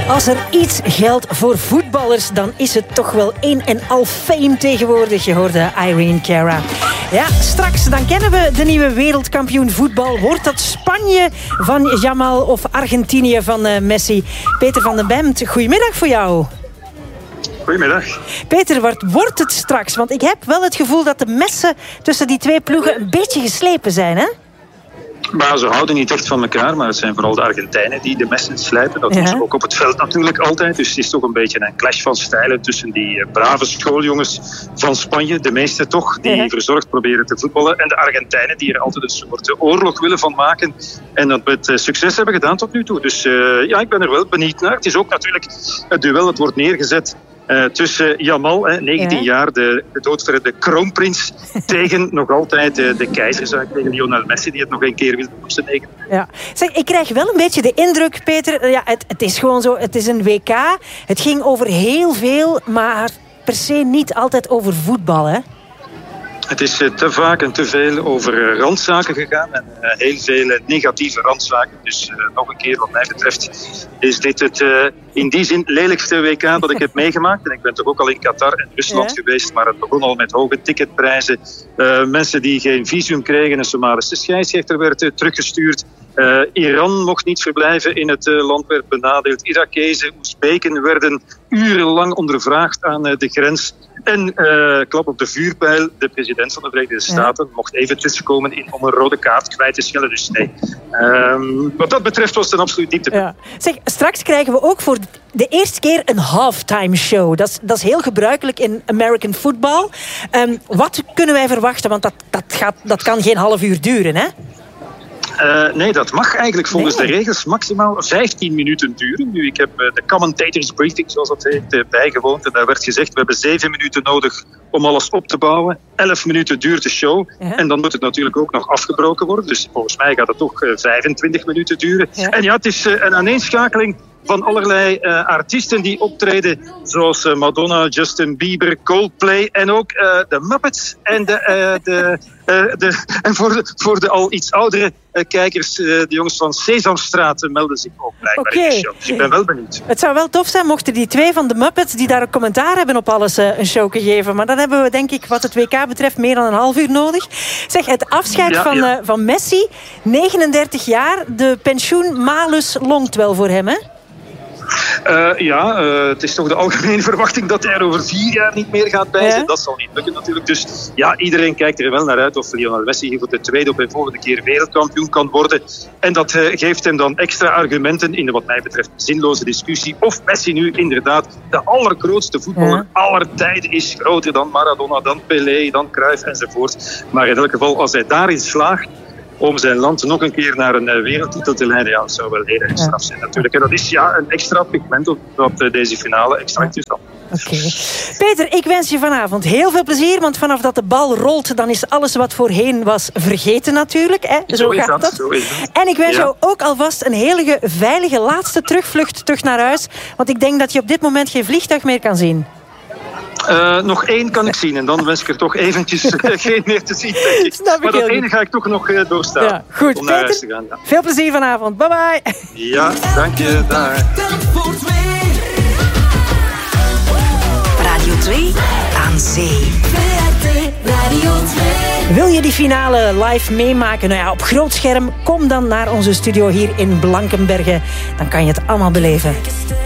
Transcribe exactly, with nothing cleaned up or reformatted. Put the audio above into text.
Als er iets geldt voor voetballers, dan is het toch wel een en al fame tegenwoordig. Je hoorde Irene Cara. Ja, straks dan kennen we de nieuwe wereldkampioen voetbal. Wordt dat Spanje van Yamal of Argentinië van uh, Messi? Peter van den Bemt, goedemiddag voor jou. Goedemiddag. Peter, wat wordt het straks? Want ik heb wel het gevoel dat de messen tussen die twee ploegen een beetje geslepen zijn, hè? Maar ze houden niet echt van elkaar, maar het zijn vooral de Argentijnen die de messen slijpen. Dat doen Ja. ze ook op het veld natuurlijk altijd. Dus het is toch een beetje een clash van stijlen tussen die brave schooljongens van Spanje, de meeste toch, die Ja. verzorgd proberen te voetballen, en de Argentijnen die er altijd een soort oorlog willen van maken en dat met succes hebben gedaan tot nu toe. Dus uh, ja, ik ben er wel benieuwd naar. Het is ook natuurlijk het duel dat wordt neergezet Uh, tussen Yamal, hè, negentien Ja. jaar, de, de doodverre kroonprins, tegen nog altijd uh, de keizer, zou ik tegen Lionel Messi, die het nog een keer wil doen op zijn negen. Ja. Zeg, ik krijg wel een beetje de indruk, Peter, ja, het, het is gewoon zo, het is een W K. Het ging over heel veel, maar per se niet altijd over voetbal, hè? Het is uh, te vaak en te veel over uh, randzaken gegaan en uh, heel veel uh, negatieve randzaken. Dus uh, nog een keer, wat mij betreft, is dit het uh, in die zin lelijkste W K dat ik heb meegemaakt. En ik ben toch ook al in Qatar en Rusland Ja. geweest, maar het begon al met hoge ticketprijzen. Uh, mensen die geen visum kregen, een Somalische scheidsrechter werd uh, teruggestuurd. Uh, Iran mocht niet verblijven in het uh, land, werd benadeeld. Irakezen, Oezbeken werden urenlang ondervraagd aan uh, de grens. En uh, klap op de vuurpijl, de president van de Verenigde Staten ja. mocht even tussenkomen in om een rode kaart kwijt te schellen. Dus nee, um, wat dat betreft was het een absoluut dieptepunt. Ja. Zeg, straks krijgen we ook voor de eerste keer een halftime show. Dat is, dat is heel gebruikelijk in American football. Um, wat kunnen wij verwachten? Want dat, dat, gaat, dat kan geen half uur duren, hè? Uh, nee, dat mag eigenlijk volgens nee. de regels maximaal vijftien minuten duren. Nu, ik heb uh, de commentators briefing, zoals dat heet, uh, bijgewoond. En daar werd gezegd, we hebben zeven minuten nodig om alles op te bouwen. Elf minuten duurt de show. Ja. En dan moet het natuurlijk ook nog afgebroken worden. Dus volgens mij gaat het toch uh, vijfentwintig minuten duren. Ja. En ja, het is uh, een aaneenschakeling van allerlei uh, artiesten die optreden, zoals uh, Madonna, Justin Bieber, Coldplay en ook uh, de Muppets. En, de, uh, de, uh, de, en voor, de, voor de al iets oudere uh, kijkers, uh, de jongens van Sesamstraat, uh, melden zich ook blijkbaar okay. in de show. Dus ik ben wel benieuwd. Het zou wel tof zijn mochten die twee van de Muppets die daar een commentaar hebben op alles uh, een show geven. Maar dan hebben we denk ik wat het W K betreft meer dan een half uur nodig. Zeg, het afscheid ja, van, ja. Uh, van Messi, negenendertig jaar, de pensioenmalus longt wel voor hem, hè? Uh, ja, uh, het is toch de algemene verwachting dat hij er over vier jaar niet meer gaat bij zijn. Ja. Dat zal niet lukken natuurlijk. Dus ja, iedereen kijkt er wel naar uit of Lionel Messi hier voor de tweede of een volgende keer wereldkampioen kan worden. En dat uh, geeft hem dan extra argumenten in de wat mij betreft zinloze discussie. Of Messi nu inderdaad de allergrootste voetballer Ja. aller tijden is. Groter dan Maradona, dan Pelé, dan Cruyff enzovoort. Maar in elk geval, als hij daarin slaagt om zijn land nog een keer naar een uh, wereldtitel te leiden, ja, dat zou wel heel erg straf zijn natuurlijk. En dat is ja een extra pigment op dat uh, deze finale extra interessant. Oké. Okay. Peter, ik wens je vanavond heel veel plezier, want vanaf dat de bal rolt, dan is alles wat voorheen was vergeten natuurlijk. Hè? Zo, zo, is gaat dat, dat. zo is dat. En ik wens ja. jou ook alvast een hele veilige laatste terugvlucht terug naar huis, want ik denk dat je op dit moment geen vliegtuig meer kan zien. Uh, nog één kan ik zien en dan wens ik er toch eventjes uh, geen meer te zien, denk ik. Snap ik maar dat heel ene goed. ga ik toch nog uh, doorstaan. Ja, goed, om naar Peter, huis te gaan. Ja. veel plezier vanavond. Bye bye. Ja, dank je. Daar. Radio twee aan zee. Radio twee. Wil je die finale live meemaken? Nou ja, op groot scherm, kom dan naar onze studio hier in Blankenberge. Dan kan je het allemaal beleven.